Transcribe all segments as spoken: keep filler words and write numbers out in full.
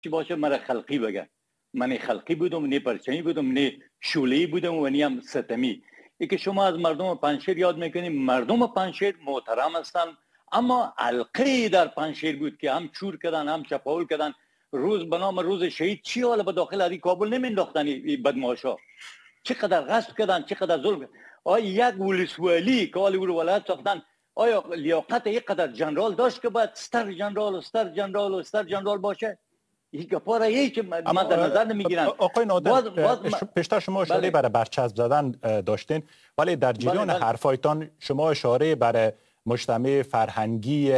چی باشه مرا خلقی بگه. من خلقی بودم، نه پرچمی بودم، نه شولی بودم و نه هم ستمی. ای که شما از مردم پنجشیر یاد میکنیم، مردم پنجشیر محترم هستن، اما علقه در پنجشیر بود که هم چور کردن هم چپاول کردن. روز به نام روز شهید چی حالا به داخل از کابل نمینداختن این بدمعاشا؟ چقدر غصب کردن، چقدر ظلم کردن. آیا یک ولسوالی که حالی رو ولایت ساختن، آیا لیاقت اینقدر جنرال داشت که باید ستر جنرال و ستر جنرال و ستر جنرال باشه؟ این گپاره ای که من در نظر نمیگیرم. آقای نادم پیشتر شما اشاره برای برچسب زدن داشتین، ولی در جریان بله بله. حرفایتان شما اشاره برای مجتمع فرهنگی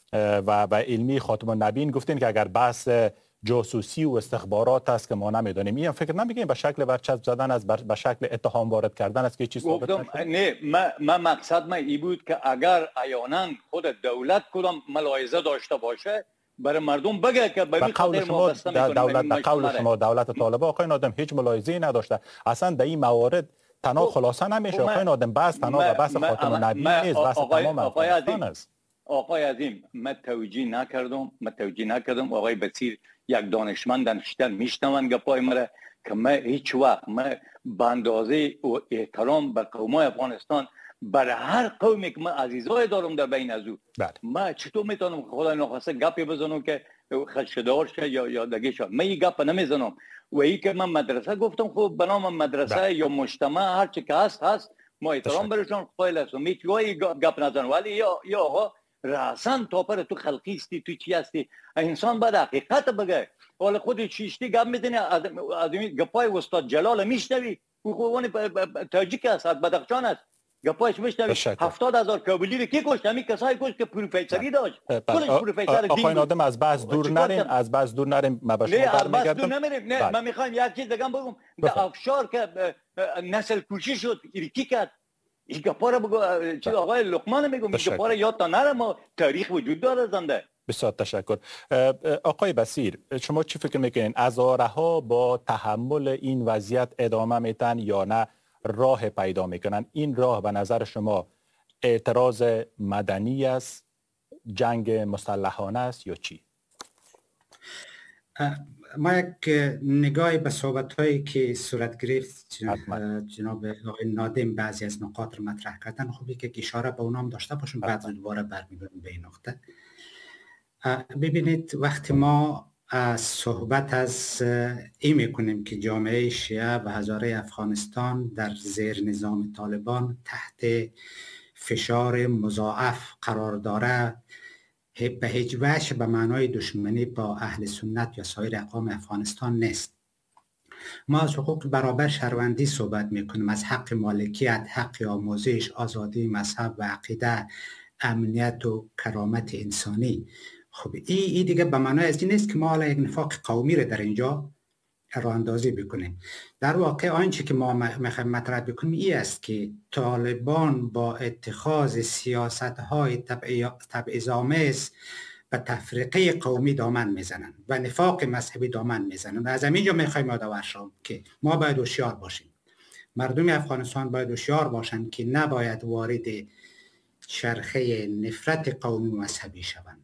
و و علمی خاتم النبیین گفتین که اگر بحث جاسوسی و استخبارات است که ما نمیدونیم، این فکر نمیگیم به شکل برچسب زدن از به شکل اتهام وارد کردن است که چیز ثابت نشده؟ نه، من من مقصد من این بود که اگر عیانا خود دولت کدام ملاحظه داشته باشه برای مردم بگه که به قول شما دولت به قول شما دولت طالبان آقای نادم هیچ ملاحظه‌ای نداشته. اصلا در این موارد تنها خلاصه نمیشه آقای نادم، بحث تنها و بحث خاتم النبیین نیست، بحث تمام افغانستان است. آقای عظیم، من توجیه نکردم، من توجیه نکردم. آقای بصیر یک دانشمند نشستن میشنون گپای مرا که من هیچ وقت من به اندازه احترام به قومای افغانستان برای هر قومی که من عزیزای دارم در بین از او، من چطور میتونم خدای ناخواسته گپی بزنم که خشدار شه یا یا دگی شه؟ من این گپ نمیزنم. و این که من مدرسه گفتم، خب به نام مدرسه بله. یا مجتمع هر چی که هست هست، ما احترام برشون قائل هستم، هیچ وای گپ نزنم. ولی یا یا آقا راسن تو پر تو خلقی استی، تو چی هستی؟ انسان باید حقیقت بگه. حالا خود چیشتی گپ میدنی از از گپای استاد جلال میشنوی، او خوانی تاجیک است، بدخشان است، گپایش میشنوی. هفتاد هزار کابلی رو کی کشت؟ همین کسایی کشت که پروفسوری داشت. کلش پروفسور دین. آقای نادم از بحث دور نریم، از بحث دور نریم. ما به شما برمیگردم. نه نمیریم. نه من میخوام یک چیز دیگه بگم. افشار که نسل کشی شد، کی کرد؟ این گپاره بگو. چی آقای لقمان میگم، این گپاره یاد تا نره، ما تاریخ وجود داره زنده. بسیار تشکر. آقای بصیر، شما چی فکر میکنین؟ هزارها با تحمل این وضعیت ادامه میتن یا نه راه پیدا میکنن؟ این راه به نظر شما اعتراض مدنی است، جنگ مسلحانه است یا چی؟ ما یک نگاهی به صحبت هایی که صورت گرفت جناب آقای نادم بعضی از نقاط رو مطرح کردن، خوبی که اشاره به اونام داشته باشیم، بعد دوباره برمیگردیم به این نقطه. ببینید، وقتی ما صحبت از این میکنیم که جامعه شیعه و هزاره افغانستان در زیر نظام طالبان تحت فشار مضاعف قرار داره، به هیچ وجه به معنای دشمنی با اهل سنت یا سایر اقوام افغانستان نیست. ما از حقوق برابر شهروندی صحبت میکنیم، از حق مالکیت، حق آموزش، آزادی مذهب و عقیده، امنیت و کرامت انسانی. خب این ای دیگه به معنای از این نیست که ما حالا یک نفاق قومی رو در اینجا راه اندازی بکنیم. در واقع آنچه که ما میخوایم مطرح بکنیم این است که طالبان با اتخاذ سیاست‌های تبعیض‌آمیز به تفرقه قومی دامن میزنن و نفاق مذهبی دامن میزنن. و از اینجا میخوایم یادآور شوم که ما باید هوشیار باشیم. مردم افغانستان باید هوشیار باشند که نباید وارد چرخه نفرت قومی و مذهبی شوند.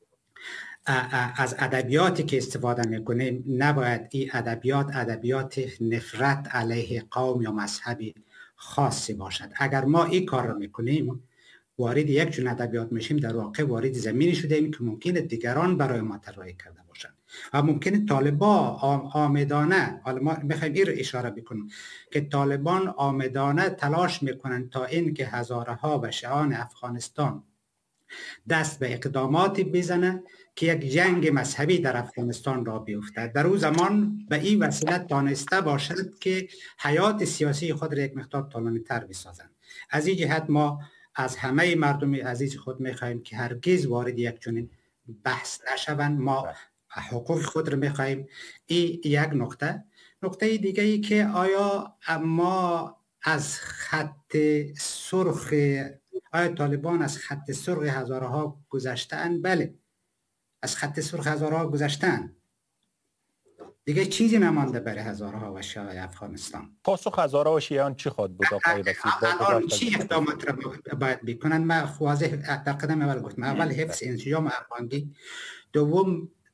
از ادبیاتی که استفاده میکنیم نباید این ادبیات ادبیات نفرت علیه قوم یا مذهبی خاصی باشد. اگر ما این کار رو میکنیم، وارد یک جور ادبیات میشیم، در واقع وارد زمینی شده ایم که ممکنه دیگران برای ما طراحی کرده باشند و ممکنه طالبان آمدانه، حالا ما میخوایم این رو اشاره بکنیم که طالبان آمدانه تلاش میکنن تا این که هزارها و شعان افغانستان دست به اقداماتی بزنه که یک جنگ مذهبی در افغانستان را بیفتد. در اون زمان به این وسیله تانسته باشد که حیات سیاسی خود را یک مقدار طولانی تر بسازند. از این جهت ما از همه مردم عزیز خود میخواهیم که هرگز وارد یک چنین بحث نشوند. ما حقوق خود را میخواهیم. این یک نکته. نکته دیگه ای که آیا ما از خط سرخ آیا طالبان از خط سرخ هزارها گذشتن؟ بله، از خط سرخ هزارها گذشتن. دیگه چیزی نمانده برای هزارها و شیعه افغانستان. پاسخ هزارها و شیعیان چی خواهد بود آقای بصیر؟ الان چی اقدامات را باید بکنن؟ من واضح در قدم اول گفتم. اول حفظ انسجام افغانی، دوم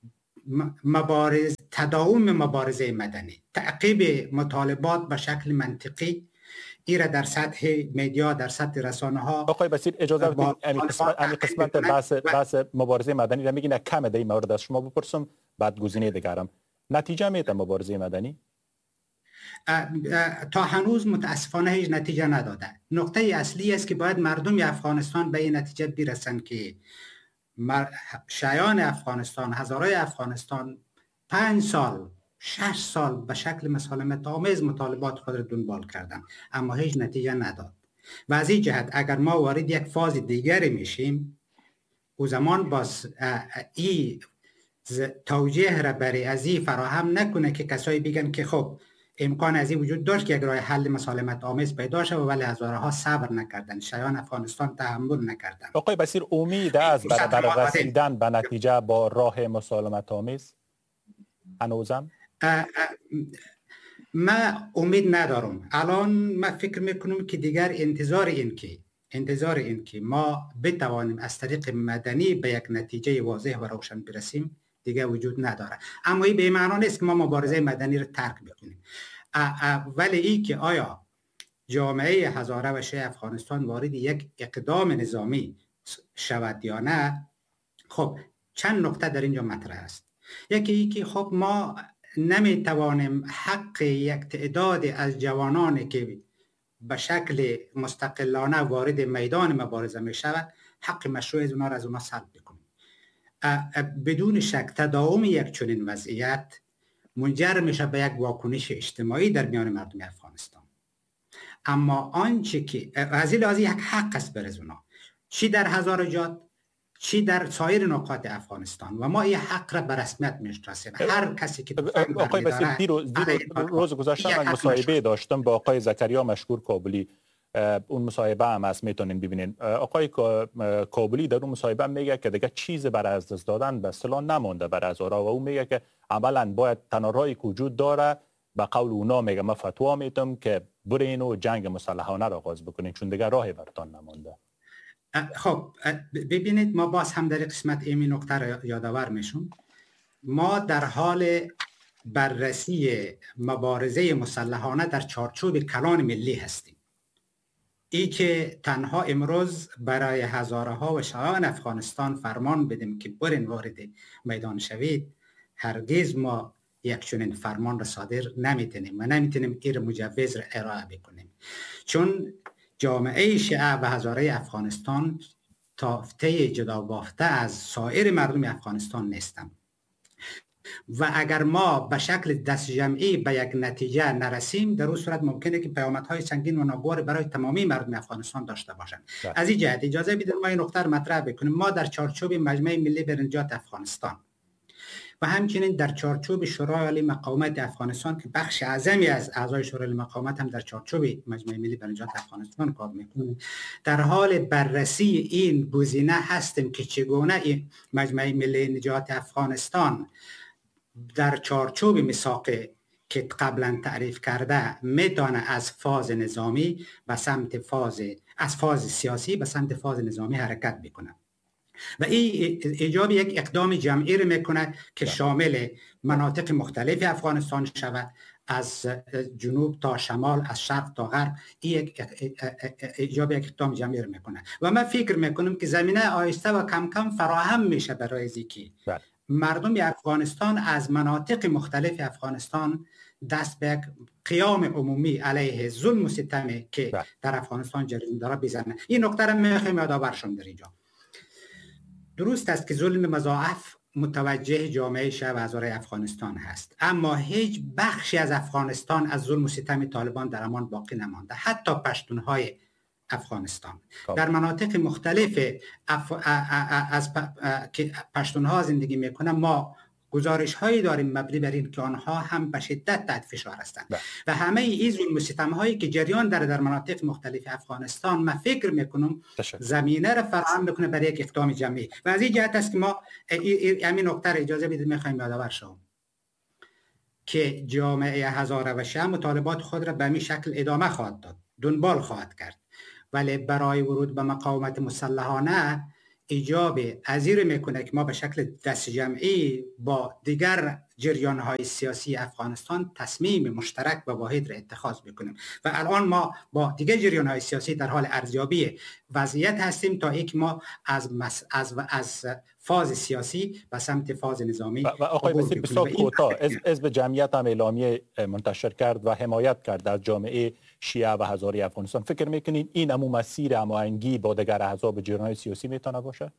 مبارز تداوم مبارزه مدنی، تعقیب مطالبات به شکل منطقی، ایره در سطح مدیا، در سطح رسانه ها. آقای بصیر اجازه بدید امی قسمت امی قسمت بحث بحث مبارزه مدنی را میگین کم ده این مورد از شما بپرسم، بعد گزینه دیگرم. نتیجه میده مبارزه مدنی؟ اه اه تا هنوز متاسفانه هیچ نتیجه نداده. نقطه اصلی است که باید مردم افغانستان به این نتیجه برسند که شایان افغانستان، هزارای افغانستان پنج سال شش سال به شکل مسالمت آمیز مطالبات خود را دنبال کردن اما هیچ نتیجه نداد. و از این جهت اگر ما وارد یک فاز دیگری میشیم، او زمان باز این توجیه را برای از این فراهم نکنه که کسایی بگن که خب امکان از این وجود داشت که یک راه حل مسالمت آمیز پیدا شد ولی هزارها صبر نکردن، شایان افغانستان تحمل نکردن. آقای بصیر امید است برای بر رسیدن به نتیجه با راه مسالمت آمیز هنوزم؟ من امید ندارم. الان من فکر میکنم که دیگر انتظار این که انتظار این که ما بتوانیم از طریق مدنی به یک نتیجه واضح و روشن برسیم دیگه وجود نداره. اما این به معنی نیست که ما مبارزه مدنی رو ترک بکنیم. ولی این که آیا جامعه هزاره و شیعه افغانستان وارد یک اقدام نظامی شود یا نه، خب چند نکته در اینجا مطرح است. یکی ای که خب ما نمیتوانیم حق یک تعداد از جوانانی که به شکل مستقلانه وارد میدان مبارزه می شود حق مشروع از اونا را از اونا سلب بکنیم. بدون شک تداوم یک چنین وضعیت منجر میشه به یک واکنش اجتماعی در میان مردم افغانستان. اما آنچه که از این لحاظ یک حق است برای اونا، چی در هزارجات چی در سایر نقاط افغانستان، و ما این حق را به رسمیت میشناسیم. هر کسی که آقای بصیر دیروز روز گذشته من مصاحبه داشتم با آقای زکریا مشکور کابلی، اون مصاحبه هم هست میتونین ببینین. آقای کابلی در اون مصاحبه میگه که دیگه چیز برای از دست دادن به اصطلاح نمونده برای هزاره، و اون میگه که عملا باید تنها راهی که وجود داره به قول اونا میگه من فتوا میدم که برین و جنگ مسلحانه را آغاز بکنین چون دیگه راهی براتون نمونده. خب ببینید ما باز هم در قسمت ایمی نکته را یادآور میشم. ما در حال بررسی مبارزه مسلحانه در چارچوب کلان ملی هستیم. ای که تنها امروز برای هزاره ها و شایان افغانستان فرمان بدیم که برین وارد میدان شوید، هرگز ما یک چنین فرمان را صادر نمیتونیم و نمیتونیم این مجوز را ارائه بکنیم، چون جامعه شیعه و هزاره افغانستان تافته جدا بافته از سایر مردم افغانستان نیستند و اگر ما به شکل دست جمعی به یک نتیجه نرسیم در اون صورت ممکنه که پیامدهای سنگین و ناگوار برای تمامی مردم افغانستان داشته باشند. از این جهت اجازه بدید ما این نکته را مطرح بکنیم. ما در چارچوب مجمع ملی برای نجات افغانستان و همچنین در چارچوب شورای عالی مقاومت افغانستان که بخش اعظمی از اعضای شورای عالی مقاومت هم در چارچوب مجمع ملی برای نجات افغانستان کار میکنه، در حال بررسی این گزینه هستیم که چگونه این مجمع ملی نجات افغانستان در چارچوب میثاق که قبلا تعریف کرده میتونه از فاز نظامی به سمت فاز از فاز سیاسی به سمت فاز نظامی حرکت بکنه و این ایجاب یک اقدام جمعی رو میکنه که شامل مناطق مختلف افغانستان شود، از جنوب تا شمال، از شرق تا غرب. این ایجاب یک اقدام جمعی رو میکنه و من فکر میکنم که زمینه آهسته و کم کم فراهم میشه برای زیکی مردم افغانستان از مناطق مختلف افغانستان دست به قیام عمومی علیه ظلم و ستمی که بله. در افغانستان جریان داره بزنه. این نکته را میخوایم یادآور شم در اینجا. درست است که ظلم مضاعف متوجه جامعه شیعه و هزاره افغانستان هست، اما هیچ بخشی از افغانستان از ظلم و ستم طالبان در امان باقی نمانده. حتی پشتونهای افغانستان در مناطق مختلف اف... از که پشتونها زندگی میکنن ما گزارش هایی داریم مبنی بر این که آنها هم به شدت تحت فشار هستند و همه این ظلم و ستم هایی که جریان داره در مناطق مختلف افغانستان من فکر میکنم زمینه را فراهم بکنه برای یک اقدام جمعی و از این جهت است که ما همین نکته را اجازه بدید میخوایم یادآور شوم که جامعه هزاره و شیعه مطالبات خود را به همین شکل ادامه خواهد داد، دنبال خواهد کرد، ولی برای ورود به مقاومت مسلحانه ایجاب ازیر میکنه که ما به شکل دست جمعی با دیگر جریان های سیاسی افغانستان تصمیم مشترک و واحد را اتخاذ بکنیم و الان ما با دیگر جریان های سیاسی در حال ارزیابی وضعیت هستیم تا اینکه ما از مس... از از فاز سیاسی به سمت فاز نظامی و, و آقای بسیار بسیار کوتاه حزب جمعیت هم اعلامیه منتشر کرد و حمایت کرد از جامعه شیعه و هزاره افغانستان. فکر میکنین این امو مسیر هماهنگی با دیگر احزاب جریان سیاسی میتونه باشه؟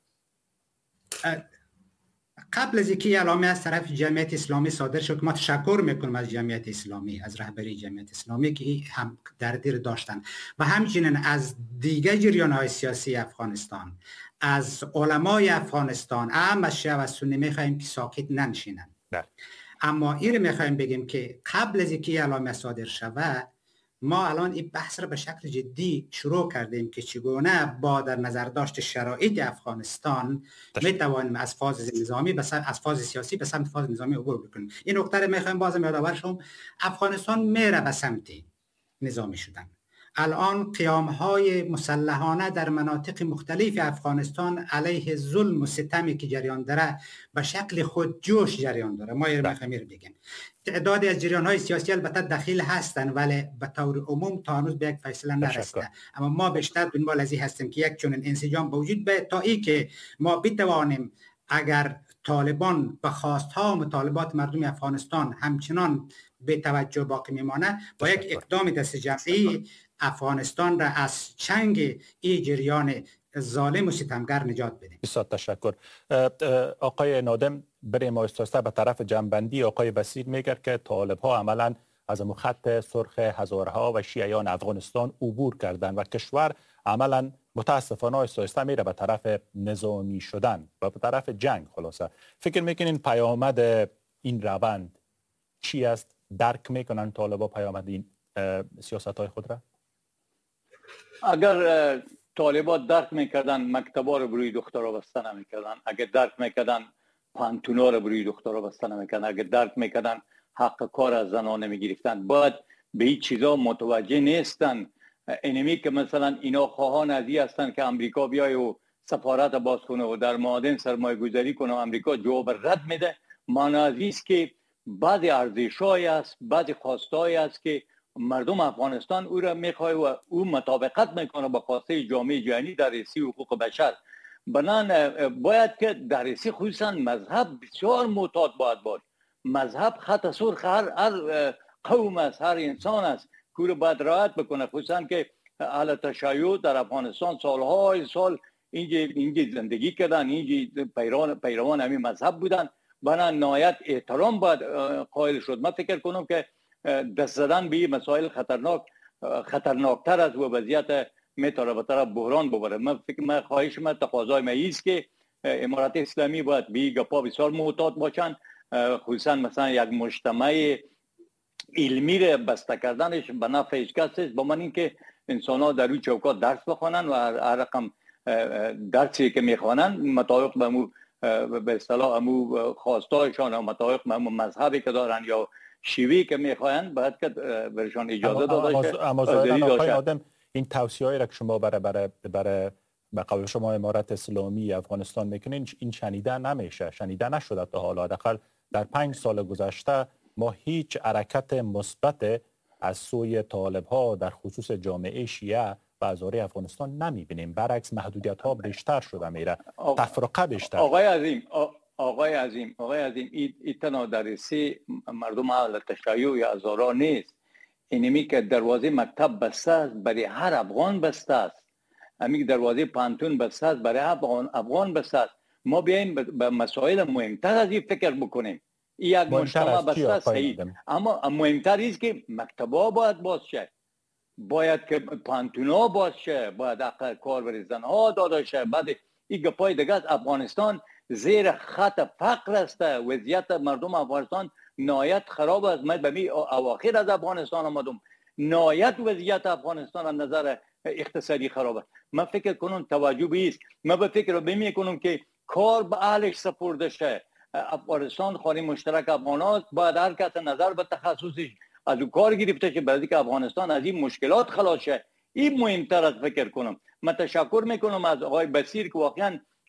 قبل از اینکه اعلامیه از طرف جمعیت اسلامی صادر شد، ما تشکر میکنم از جمعیت اسلامی، از رهبری جمعیت اسلامی که هم در دیر داشتن و همچنین از دیگر جریان های سیاسی افغانستان، از علمای افغانستان، اهم از شیعه و سنی میخواهیم که ساکت ننشینن. اما این رو میخواهیم بگیم که قبل از اینکه اعلامیه صادر شود، ما الان این بحث را به شکل جدی شروع کردیم که چگونه با در نظر داشت شرایط افغانستان می توانیم از فاز نظامی به سمت از فاز سیاسی به سمت فاز نظامی عبور بکنیم. این نکته رو میخوایم بازم یادآور شم، افغانستان میره به سمت نظامی شدن. الان قیام‌های مسلحانه در مناطق مختلف افغانستان علیه ظلم و ستمی که جریان داره به شکل خودجوش جریان داره. ما این میخوایم بگیم تعدادی از جریان‌های سیاسی البته دخیل هستند ولی به طور عموم تا هنوز به یک فیصله نرسیده. اما ما بیشتر دنبال از این هستیم که یک چنین انسجام وجود بیاید تا ای که ما بتوانیم اگر طالبان به خواست‌ها و مطالبات مردم افغانستان همچنان به توجه باقی میمانه با یک اقدام دست جمعی افغانستان را از چنگ این جریان ظالم و ستمگر نجات بدیم. بسیار تشکر. آقای نادم، برای ما استاسته به طرف جنبندی آقای بصیر میگه که طالب ها عملا از خط سرخ هزاره ها و شیعیان افغانستان عبور کردن و کشور عملا متاسفانه استاسته میره به طرف نظامی شدن و به طرف جنگ. خلاصه فکر میکنین پیامد این روند چی است؟ درک میکنن طالب ها پیامد این سیاست های خود را؟ اگر طالبات درک میکردن مکتبا رو بروی دخترها بسته نمیکردن، اگر درک میکردن پانتونا رو بروی دخترها بسته نمیکردن، اگر درک میکردن حق کار از زنان نمیگرفتن، باید به این چیزا متوجه نیستن. اینمی که مثلا اینا خواهان ازی هستن که امریکا بیای و سفارت باز کنه و در معادن سرمایه گذاری کنه و امریکا جواب رد میده، معنی ازی است که بعضی ارزش‌هایی است، بعضی خواستایی است که مردم افغانستان او را میخواه و او مطابقت میکنه با خواسته جامعه جهانی در رسی حقوق بشر. بنان باید که در رسی خصوصا مذهب بسیار معتاد باید باید. مذهب خط سرخ هر, هر قوم است، هر انسان است که او را باید رعایت بکنه، خصوصا که اهل تشیع در افغانستان سالهای سال اینجا اینجا زندگی کردن، اینجا پیروان پیروان همین مذهب بودن. بنان نهایت احترام باید قائل شد. من فکر کنم که دست زدن به مسائل خطرناک خطرناکتر از و وضعیت میتونه به طرف بحران ببره. من فکر من خواهش من تقاضای من است که امارات اسلامی باید به گپا بسیار معتاد باشن، خصوصا مثلا یک مجتمع علمی را بسته کردنش به نفع هیچ کس است. با من اینکه انسان ها در روی چوکات درس بخوانن و هر رقم درسی که میخوانن مطابق به امو به اصطلاح امو خواستایشان و مطابق به امو مذهبی که دارن یا شیوهی که میخواین باید که برشان اجازه داده شه. اما آقای آدم این توصیه‌ای را که شما برای برای برای به قول شما امارت اسلامی افغانستان میکنین این شنیده نمیشه، شنیده نشده تا حالا. حداقل در پنج سال گذشته ما هیچ حرکت مثبت از سوی طالب ها در خصوص جامعه شیعه و هزاره افغانستان نمیبینیم. برعکس محدودیت ها بیشتر شده میره، تفرقه بیشتر. آقای عظیم آقای عظیم آقای عظیم این تنها درسی مردم اهل تشیع یا هزاره نیست. اینمی که دروازه مکتب بسته است برای هر افغان بسته است، همین دروازه پانتون بسته است برای هر افغان افغان بسته است. ما بیایم به مسائل مهمتر از این فکر بکنیم. این یک مجتمع بسته است صحیح، اما مهمتر است که مکتبا باید باز شه، باید که پانتونا باز شه، باید حق کار بر زنها داده شه. بعد این گپای دیگه از افغانستان زیر خط فقر است. وضعیت مردم افغانستان نهایت خراب است. من به می اواخر از افغانستان آمدم، نهایت وضعیت افغانستان از نظر اقتصادی خراب است. من فکر کنم توجه بیست، من به فکر بمی کنم که کار به اهلش سپرده شه. افغانستان خانه مشترک افغانات باید هر کس نظر به تخصصش از او کار گرفته شه برای که افغانستان از این مشکلات خلاص شه. این مهمتر از فکر کنم. من تشکر میکنم از آقای بصیر که واقعا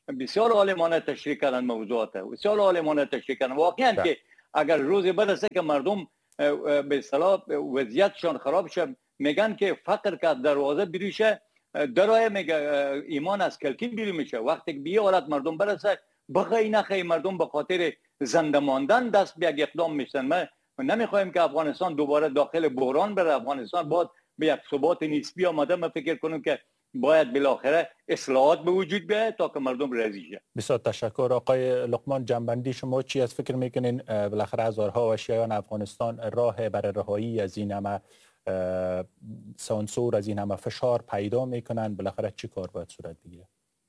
بسیار عالمانه تشریح کردن موضوعات، بسیار عالمانه تشریح کردن. واقعا که اگر روزی برسه که مردم به اصطلاح وضعیتشان خراب شه، میگن که فقر که دروازه بریشه درای میگه ایمان از کلکین بیرون میشه. وقتی که به این حالت مردم برسه، بخی نخی مردم به خاطر زنده ماندن دست به یک اقدام میشن. ما نمیخوایم که افغانستان دوباره داخل بحران بره. افغانستان باید به یک ثبات نسبی آمده. ما فکر کنم که باید بالاخره اصلاحات به وجود بیاید تا که مردم راضی شه. بسیار تشکر. آقای لقمان، جنبندی شما چی از فکر میکنین بالاخره هزارها و شیعیان افغانستان راه برای رهایی از این همه سانسور، از این همه فشار پیدا میکنن، بالاخره چی کار باید صورت بگیره؟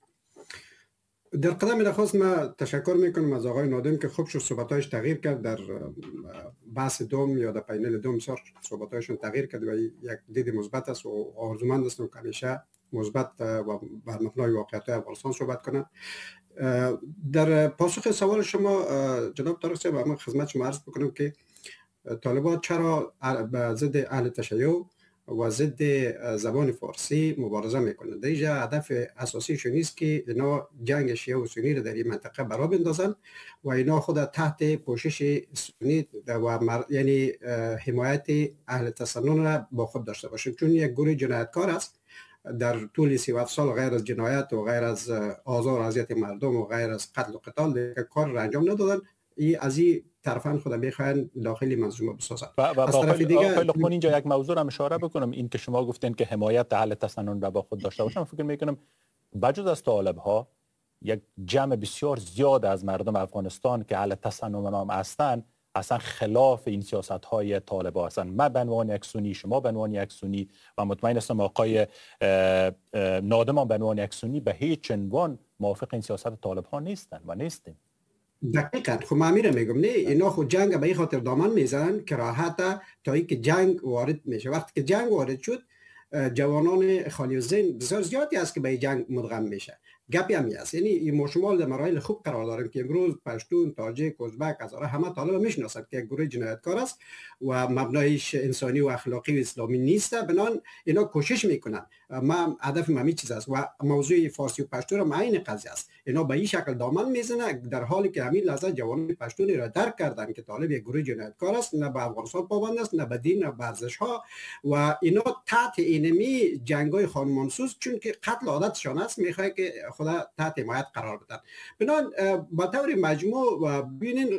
در قدم نخست ما تشکر میکنم از آقای نادم که خوب شد صحبتایش تغییر کرد. در بحث دوم یا در پینل دوم سر صحبتایشون تغییر کرد و یک دید مثبت است و آرزومند هستم که همیشه مثبت و بر مبنای واقعیت‌های افغانستان صحبت کنم. در پاسخ سوال شما جناب طارق صاحب، من خدمت شما عرض بکنم که طالبان چرا ضد اهل تشیع و ضد زبان فارسی مبارزه میکنند. در اینجا هدف اساسیشون نیست که اینا جنگ شیعه و سنی رو در این منطقه برا بندازن و اینا خود تحت پوشش سنی و مر... یعنی حمایت اهل تسنن را با خود داشته باشند، چون یک گروه جنایتکار است. در طول سی و هفت سال غیر از جنایت و غیر از آزار و اذیت مردم و غیر از قتل و قتال کار را انجام ندادن. ای از این طرفان خود میخواین داخلی منظومه بسازن. و, و از طرف دیگه آقای لقمان اینجا یک موضوع را اشاره بکنم، این که شما گفتین که حمایت اهل تسنن را با خود داشته باشن. فکر میکنم بجز از طالب ها یک جمع بسیار زیاد از مردم افغانستان که اهل تسنن هم هستند اصلا خلاف این سیاست های طالبان هستند. ما به عنوان یک سنی، شما به عنوان یک سنی و مطمئن هستم آقای نادم به عنوان یک سنی به هیچ عنوان موافق این سیاست طالب ها نیستند و نیستیم. دقیقاً. خب من میرم میگم نه، اینا خود جنگ به این خاطر دامن میزنن که راحت تا اینکه جنگ وارد میشه. وقتی که جنگ وارد شد، جوانان خالی الذهن بسیار زیادی است که به جنگ مدغم میشه. گپی هم هست، یعنی ما شما در مراحل خوب قرار داریم که امروز پشتون، تاجیک، ازبک، هزاره همه طالب میشناسند که یک گروه جنایتکار است و مبنایش انسانی و اخلاقی و اسلامی نیست. بنان اینا کوشش میکنن. ما هدف ما می چیز است و موضوع فارسی و پشتون هم عین قضیه است. اینا به این شکل دامن میزنه در حالی که همین لحظه جوانان پشتونی را درک کردن که طالب یک گروه جنایتکار است، نه به افغانستان پابند است، نه به دین، نه به ارزش ها و اینا تحت اینمی جنگای خانمانسوز، چون که قتل عادتشان است، میخواد که خدا تحت حمایت قرار بدن. بنان با طور مجموع و ببینین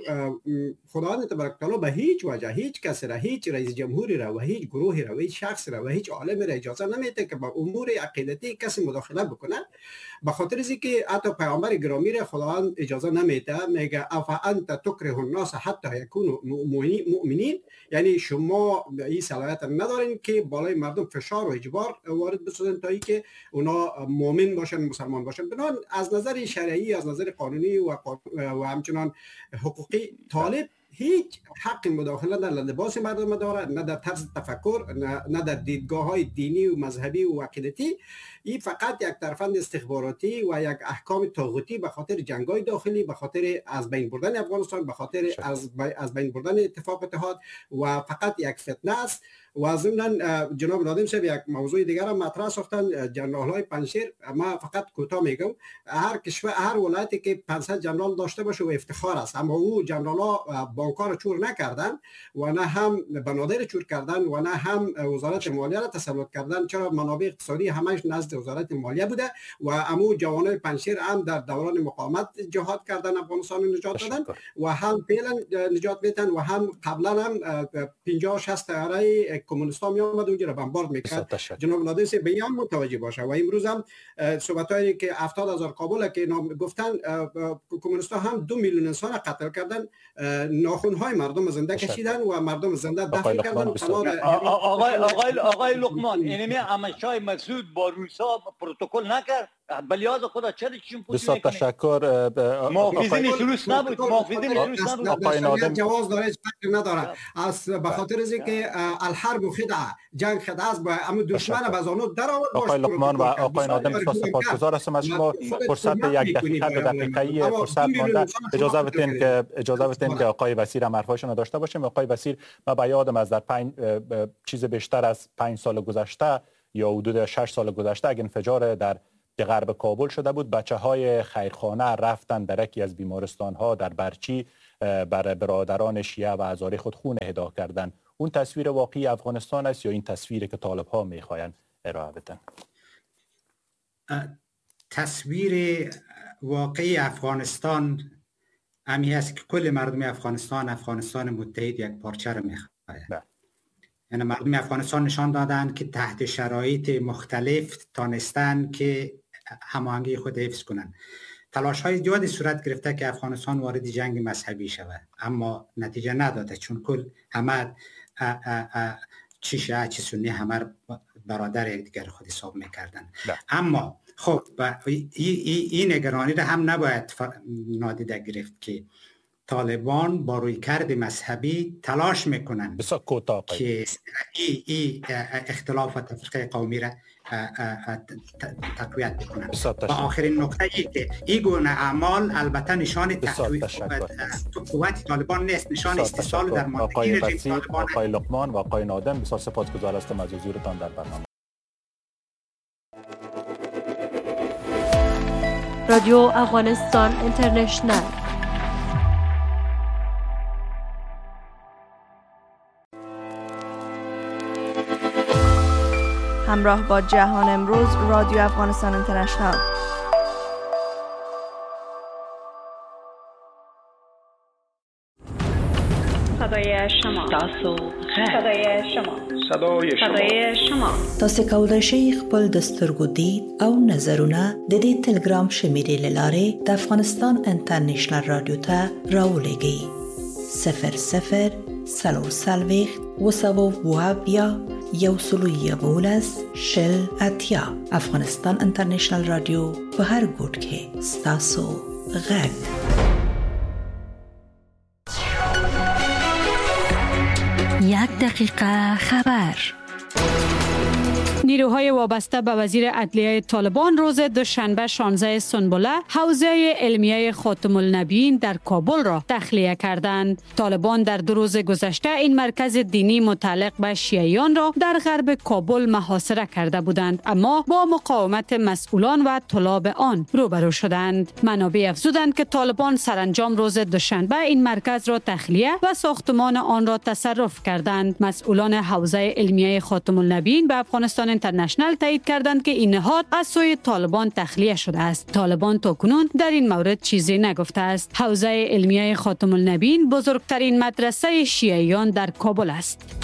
خداوند تبارک تعالی به هیچ وجه هیچ کس را، هیچ رئیس جمهوری را و هیچ گروهی را و هیچ شخص را و هیچ عالم را اجازه نمیده که با امور عقیدتی کسی مداخله بکنه. به خاطر اینکه حتی پیامبر گرامی را خداوند اجازه نمیده، میگه اف انت تکره الناس حتی یکونوا مؤمنین، یعنی شما این صلاحیت ندارین که بالای مردم فشار و اجبار وارد بسازن تا اینکه اونا مؤمن باشن، مسلمان باشن. بنان از نظر شرعی، از نظر قانونی و, و همچنان حقوقی طالب هیچ حق مداخله در لباس مردم داره، نه در طرز تفکر، نه, نه در دیدگاه های دینی و مذهبی و عقیدتی. این فقط یک طرفند استخباراتی و یک احکام طاغوتی به خاطر جنگ‌های داخلی، به خاطر از بین بردن افغانستان، به خاطر از از بین بردن اتفاق اتحاد و فقط یک فتنه است. و ضمن جناب نادم صاحب یک موضوع دیگر هم مطرح ساختن، جنرال‌های پنجشیر. ما فقط کوتاه میگم، هر کشور، هر ولایتی که پانصد جنرال داشته باشه و افتخار است، اما او جنرال‌ها بانک‌ها رو چور نکردن و نه هم بنادر رو چور کردن و نه هم وزارت مالیه را تسلط کردن. چرا منابع اقتصادی همش نزد وزارت مالیه بوده و امو جوانای پنجشیر هم در دوران مقاومت جهاد کردن، افغانستان رو نجات دادن و هم فعلا نجات میدن و هم قبلا هم پنجاه شصت طیاره کمونیست‌ها می آمد اونجا را بمبارد میکرد. جناب نادم صاحب به این متوجه باشه. و امروز هم صحبتایی که هفتاد هزار کابل که گفتن کمونیست‌ها هم دو میلیون انسان قتل کردن، ناخن‌های مردم زنده کشیدن و مردم زنده دفن کردن. آقای آقای آقای لقمان، اینمی امشای مسعود با روسا پروتکل نکرد، بلیاز خدا چرا چیم پوزی میکنه؟ بسیار تشکر. محافظین روس نبود، محافظین روس نبود. آقای نادم جواز داره، هیچ فکر نداره. از به خاطر اینکه الحرب خدعه، جنگ خدعه است، با هم دشمن بازانو در آورد. آقای لقمان و آقای نادم سپاسگزار هستم از شما. فرصت یک دقیقه به دقیقه فرصت مانده. اجازه بدین که اجازه بدین که آقای وزیر هم حرفاشون داشته باشیم. آقای وزیر، من به یادم از در پنج چیز بیشتر از پنج سال گذشته یا حدود شش سال گذشته، اگه انفجار در که غرب کابل شده بود، بچه های خیرخانه رفتن در یکی از بیمارستان ها در برچی بر برادران شیعه و هزاره خود خون اهدا کردن. اون تصویر واقعی افغانستان است یا این تصویری که طالب ها میخواین ارائه بدن؟ تصویر واقعی افغانستان همی است که کل مردم افغانستان افغانستان متحد یک پارچه را میخواهند. یعنی مردم افغانستان نشان دادن که تحت شرایط مختلف تانستن که هماهنگی خود حفظ کنند. تلاش های زیادی صورت گرفته که افغانستان وارد جنگ مذهبی شود، اما نتیجه نداده، چون کل همه چی شیعه چی سنی همه برادر یک دیگر خود حساب میکردن. اما خب این نگرانی را هم نباید نادیده گرفت که طالبان با رویکرد مذهبی تلاش میکنن که ای, ای اختلاف و تفرقه قومی را تقویت بکنن. و آخرین نکته ای که این گونه اعمال البته نشان قوت طالبان نیست، نشان استحصال در ماندگی رژیم طالبان. آقای لقمان و آقای نادم، بسیار سپاسگزار هستم از حضورتان در برنامه. رادیو افغانستان اینترنشنل. همراه با جهان امروز، رادیو افغانستان اینترنشنل. صدای شما، تاسو صدای شما، صدای شما، صدای شما. تاسو کولای شئ خپل د سترګو دید او نظرونه د دې ټلګرام شمیرې له لارې د افغانستان انټرنیشنل رادیو ته راولېږئ. صفر صفر څلور څلوېښت اوه سوه اوه اویا یو سلو یوولس شل اتیا. افغانستان انټرنیشنل رادیو په هر ګوټ کې ستاسو غږ. یک دقیقه خبر. نیروهای وابسته به وزیر عدلیه طالبان روز دوشنبه شانزده سنبله حوزه علمیه خاتم النبیین در کابل را تخلیه کردند. طالبان در دو روز گذشته این مرکز دینی متعلق به شیعیان را در غرب کابل محاصره کرده بودند، اما با مقاومت مسئولان و طلاب آن روبرو شدند. منابع افزودند که طالبان سرانجام روز دوشنبه این مرکز را تخلیه و ساختمان آن را تصرف کردند. مسئولان حوزه علمیه خاتم النبیین به افغانستان اینترنشنل تایید کردند که این نهاد از سوی طالبان تخلیه شده است. طالبان تاکنون در این مورد چیزی نگفته است. حوزه علمیه خاتم النبیین بزرگترین مدرسه شیعیان در کابل است.